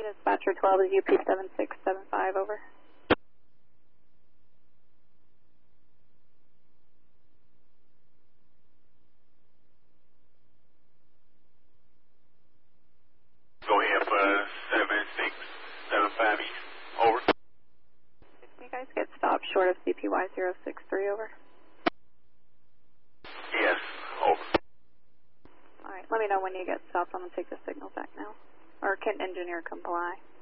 Dispatcher 12 is UP 7675, over. Go ahead for 7675 East, over. Can you guys get stopped short of CPY 063, over? Yes, over. Alright, let me know when you get stopped. I'm going to take the signal back now. Or can engineer comply?